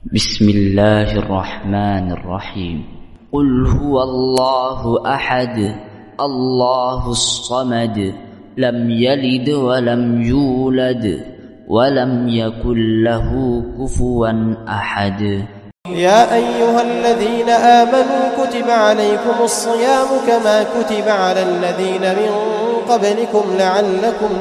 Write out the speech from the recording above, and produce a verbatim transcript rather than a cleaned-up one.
بسم الله الرحمن الرحيم. قل هو الله أحد الله الصمد لم يلد ولم يولد ولم يكن له كفوا أحد. يا أيها الذين آمنوا كتب عليكم الصيام كما كتب على الذين من قبلكم لعلكم